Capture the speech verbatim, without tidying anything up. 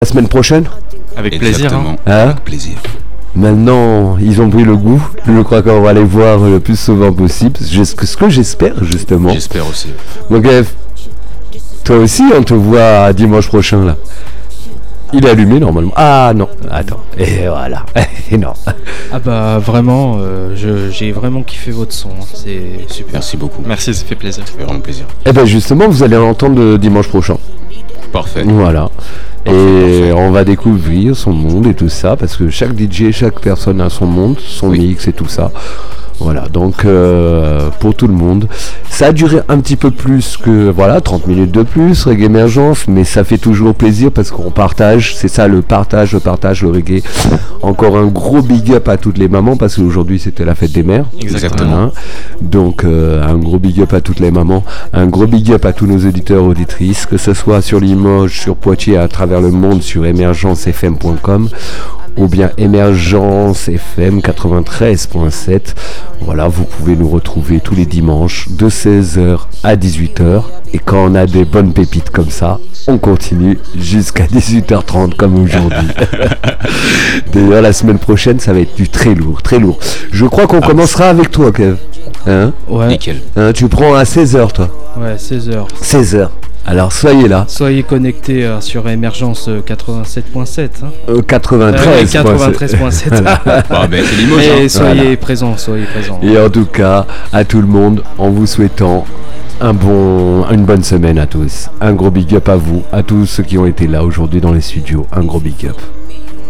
La semaine prochaine. Avec plaisir. Hein. Hein Avec plaisir. Maintenant, ils ont pris le goût. Je crois qu'on va les voir le plus souvent possible. C'est ce que j'espère, justement. J'espère aussi. Donc, toi aussi, on te voit dimanche prochain, là. Il est allumé, normalement. Ah, non. Attends. Et voilà. Et non. Ah bah, vraiment, euh, je, j'ai vraiment kiffé votre son. Hein. C'est super. Merci beaucoup. Merci, ça fait plaisir. Ça fait vraiment plaisir. Et ben, justement, vous allez l'entendre dimanche prochain. Parfait. Voilà. Parfait, et parfait. On va découvrir son monde et tout ça, parce que chaque D J, chaque personne a son monde, son Oui. mix et tout ça. Voilà, donc euh, pour tout le monde. Ça a duré un petit peu plus que, voilà, trente minutes de plus, Reggae Émergence, mais ça fait toujours plaisir parce qu'on partage, c'est ça le partage, le partage, le reggae. Encore un gros big up à toutes les mamans, parce qu'aujourd'hui c'était la fête des mères. Exactement. Hein. Donc euh, un gros big up à toutes les mamans, un gros big up à tous nos auditeurs, auditrices, que ce soit sur Limoges, sur Poitiers, à travers le monde, sur émergence f m point com ou bien Émergence F M quatre-vingt-treize point sept. Voilà, vous pouvez nous retrouver tous les dimanches de seize heures à dix-huit heures. Et quand on a des bonnes pépites comme ça, on continue jusqu'à dix-huit heures trente comme aujourd'hui. D'ailleurs, la semaine prochaine, ça va être du très lourd, très lourd. Je crois qu'on Ah. commencera avec toi, Kev. Hein, Ouais, Nickel. hein, tu prends à seize heures, toi. ouais, seize heures. seize heures. Alors, soyez là. Soyez connectés euh, sur Émergence euh, quatre-vingt-sept point sept. Hein. Euh, quatre-vingt-treize. Euh, quatre-vingt-treize point sept. Bah, ben, c'est Limoges. Et Hein. soyez Voilà. présents, soyez présents. Et en tout cas, à tout le monde, en vous souhaitant un bon, une bonne semaine à tous. Un gros big up à vous, à tous ceux qui ont été là aujourd'hui dans les studios. Un gros big up.